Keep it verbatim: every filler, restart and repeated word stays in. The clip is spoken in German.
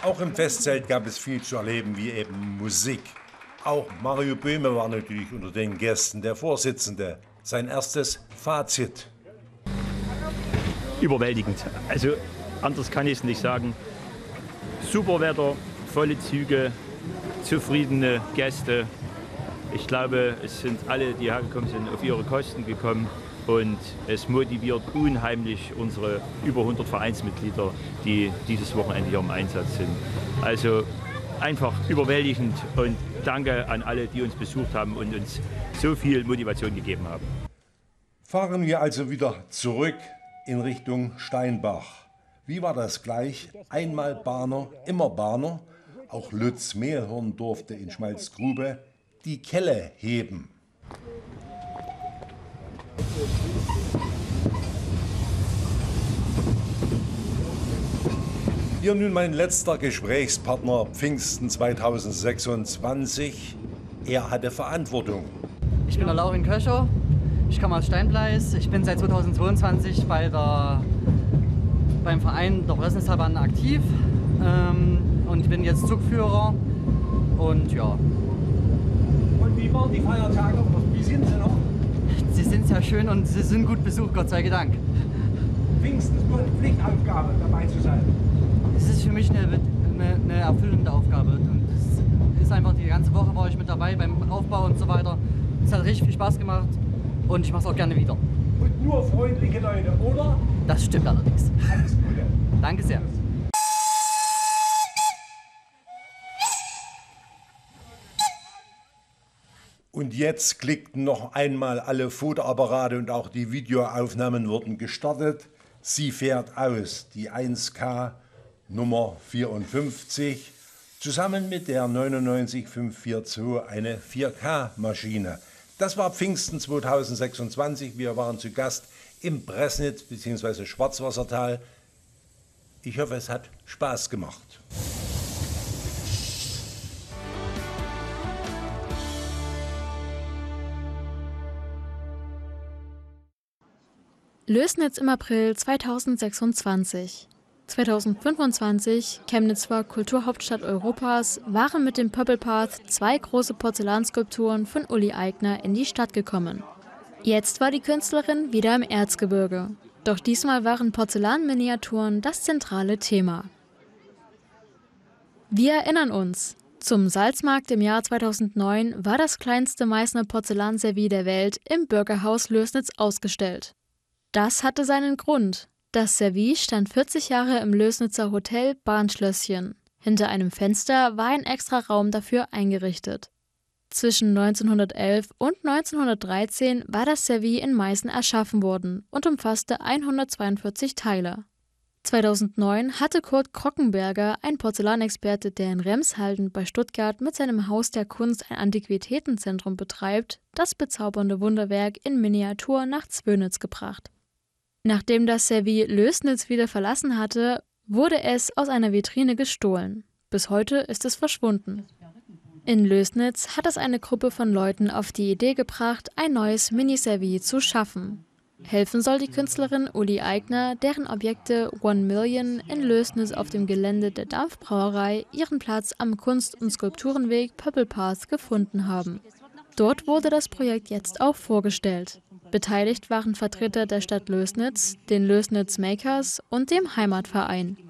Auch im Festzelt gab es viel zu erleben, wie eben Musik. Auch Mario Böhme war natürlich unter den Gästen, der Vorsitzende. Sein erstes Fazit. Überwältigend. Also anders kann ich es nicht sagen. Super Wetter, volle Züge, zufriedene Gäste. Ich glaube, es sind alle, die hergekommen sind, auf ihre Kosten gekommen. Und es motiviert unheimlich unsere über hundert Vereinsmitglieder, die dieses Wochenende hier im Einsatz sind. Also einfach überwältigend und danke an alle, die uns besucht haben und uns so viel Motivation gegeben haben. Fahren wir also wieder zurück in Richtung Steinbach. Wie war das gleich? Einmal Bahner, immer Bahner. Auch Lutz Mehlhorn durfte in Schmalzgrube die Kelle heben. Hier nun mein letzter Gesprächspartner Pfingsten zweitausendsechsundzwanzig. Er hatte Verantwortung. Ich bin der Laurin Köscher, ich komme aus Steinbleis. Ich bin seit zweitausendzweiundzwanzig bei der, beim Verein der Bressnestalbahn aktiv ähm, und bin jetzt Zugführer. Und ja. Und wie waren die Feiertage? Wie sind sie noch? Sie sind sehr schön und sie sind gut besucht, Gott sei Dank. Pfingsten ist nur eine Pflichtaufgabe, dabei zu sein. Es ist für mich eine, eine, eine erfüllende Aufgabe. Und es ist einfach, die ganze Woche war ich mit dabei beim Aufbau und so weiter. Es hat richtig viel Spaß gemacht und ich mache es auch gerne wieder. Und nur freundliche Leute, oder? Das stimmt allerdings. Alles Gute. Danke sehr. Und jetzt klickten noch einmal alle Fotoapparate und auch die Videoaufnahmen wurden gestartet. Sie fährt aus, die eins K Nummer vierundfünfzig, zusammen mit der neunundneunzig fünf vier zwei, eine vier K Maschine. Das war Pfingsten zweitausendsechsundzwanzig. Wir waren zu Gast im Bressnitz bzw. Schwarzwassertal. Ich hoffe, es hat Spaß gemacht. Lößnitz im April zweitausendsechsundzwanzig. zweitausendfünfundzwanzig, Chemnitz war Kulturhauptstadt Europas, waren mit dem Purple Path zwei große Porzellanskulpturen von Uli Eigner in die Stadt gekommen. Jetzt war die Künstlerin wieder im Erzgebirge. Doch diesmal waren Porzellanminiaturen das zentrale Thema. Wir erinnern uns. Zum Salzmarkt im Jahr zweitausendneun war das kleinste Meißner Porzellanservie der Welt im Bürgerhaus Lößnitz ausgestellt. Das hatte seinen Grund. Das Service stand vierzig Jahre im Lößnitzer Hotel Bahnschlösschen. Hinter einem Fenster war ein extra Raum dafür eingerichtet. Zwischen neunzehnhundertelf und neunzehnhundertdreizehn war das Service in Meißen erschaffen worden und umfasste hundertzweiundvierzig Teile. zweitausendneun hatte Kurt Krockenberger, ein Porzellanexperte, der in Remshalden bei Stuttgart mit seinem Haus der Kunst ein Antiquitätenzentrum betreibt, das bezaubernde Wunderwerk in Miniatur nach Zwönitz gebracht. Nachdem das Service Lößnitz wieder verlassen hatte, wurde es aus einer Vitrine gestohlen. Bis heute ist es verschwunden. In Lößnitz hat es eine Gruppe von Leuten auf die Idee gebracht, ein neues Miniservie zu schaffen. Helfen soll die Künstlerin Uli Eigner, deren Objekte One Million in Lößnitz auf dem Gelände der Dampfbrauerei ihren Platz am Kunst- und Skulpturenweg Purple Path gefunden haben. Dort wurde das Projekt jetzt auch vorgestellt. Beteiligt waren Vertreter der Stadt Lößnitz, den Lößnitz Makers und dem Heimatverein.